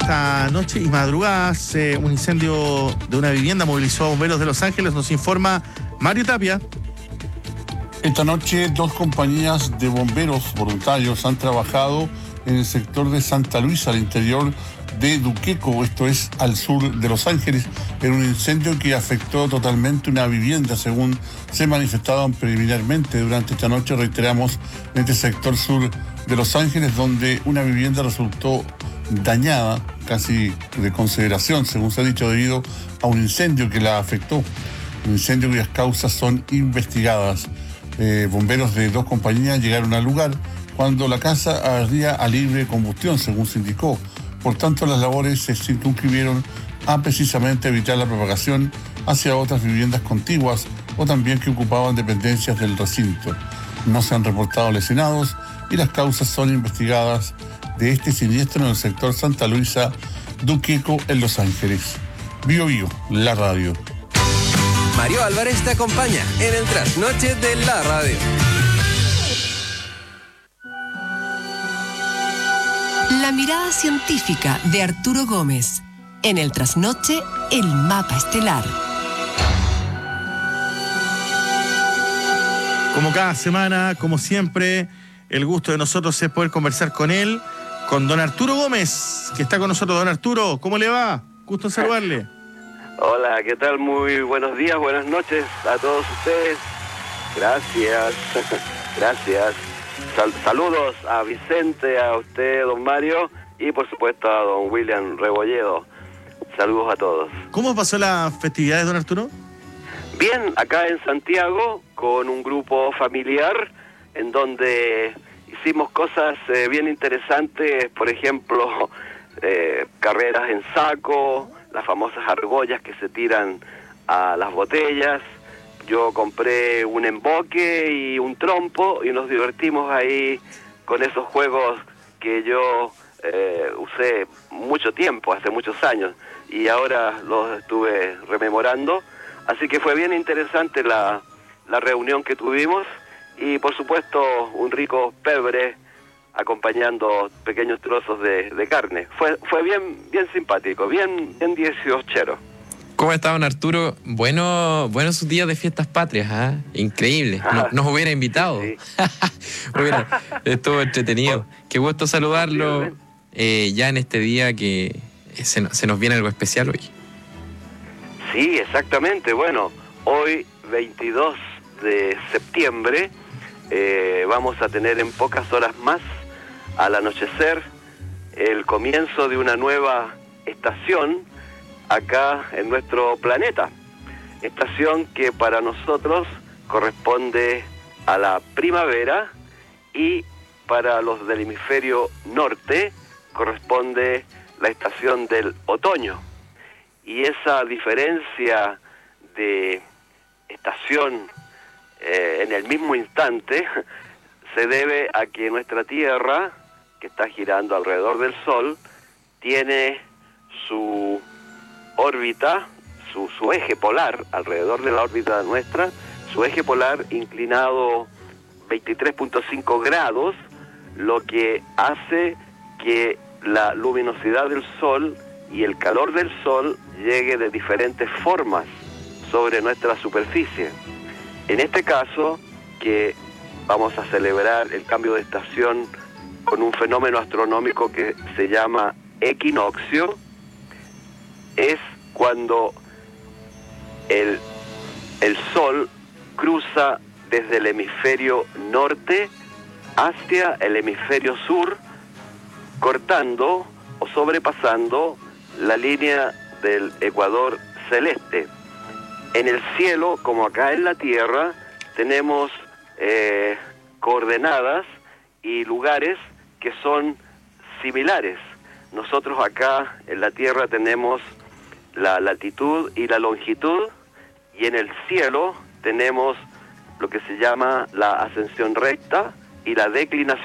esta noche y madrugadas, un incendio de una vivienda movilizó a bomberos de Los Ángeles, nos informa Mario Tapia. Esta noche 2 compañías de bomberos voluntarios han trabajado en el sector de Santa Luisa, al interior de Duqueco, esto es al sur de Los Ángeles, en un incendio que afectó totalmente una vivienda, según se manifestaban preliminarmente durante esta noche. Reiteramos, en este sector sur de Los Ángeles, donde una vivienda resultó dañada, casi de consideración, según se ha dicho, debido a un incendio que la afectó. Un incendio cuyas causas son investigadas. Bomberos de 2 compañías llegaron al lugar cuando la casa ardía a libre combustión, según se indicó. Por tanto, las labores se circunscribieron a precisamente evitar la propagación hacia otras viviendas contiguas o también que ocupaban dependencias del recinto. No se han reportado lesionados y las causas son investigadas de este siniestro en el sector Santa Luisa, Duqueco, en Los Ángeles. Bio Bio, la radio. Mario Álvarez te acompaña en el trasnoche de la radio. La mirada científica de Arturo Gómez. En el trasnoche, el mapa estelar. Como cada semana, como siempre, el gusto de nosotros es poder conversar con él, con don Arturo Gómez, que está con nosotros. Don Arturo, ¿cómo le va? Gusto en saludarle. Hola, ¿qué tal? Muy buenos días, buenas noches a todos ustedes. Gracias, gracias. Saludos a Vicente, a usted, don Mario, y por supuesto a don William Rebolledo. Saludos a todos. ¿Cómo pasó las festividades, don Arturo? Bien, acá en Santiago, con un grupo familiar, en donde hicimos cosas bien interesantes, por ejemplo, carreras en saco, las famosas argollas que se tiran a las botellas. Yo compré un emboque y un trompo y nos divertimos ahí con esos juegos que yo usé mucho tiempo, hace muchos años, y ahora los estuve rememorando. Así que fue bien interesante la reunión que tuvimos y por supuesto un rico pebre acompañando pequeños trozos de carne. Fue bien simpático, bien 18ero. ¿Cómo está, don Arturo? Bueno sus días de fiestas patrias, ¿eh? Increíble. Nos hubiera invitado. Sí. Estuvo entretenido. Qué gusto saludarlo ya en este día que se nos viene algo especial hoy. Sí, exactamente. Bueno, hoy 22 de septiembre vamos a tener en pocas horas más, al anochecer, el comienzo de una nueva estación acá en nuestro planeta. Estación que para nosotros corresponde a la primavera y para los del hemisferio norte corresponde la estación del otoño. Y esa diferencia de estación en el mismo instante se debe a que nuestra Tierra, que está girando alrededor del Sol, tiene su órbita, su eje polar alrededor de la órbita nuestra, su eje polar inclinado 23.5 grados, lo que hace que la luminosidad del Sol y el calor del Sol llegue de diferentes formas sobre nuestra superficie. En este caso, que vamos a celebrar el cambio de estación con un fenómeno astronómico que se llama equinoccio, es cuando el Sol cruza desde el hemisferio norte hacia el hemisferio sur, cortando o sobrepasando la línea del ecuador celeste. En el cielo, como acá en la Tierra, tenemos coordenadas y lugares que son similares. Nosotros acá en la Tierra tenemos la latitud y la longitud, y en el cielo tenemos lo que se llama la ascensión recta y la declinación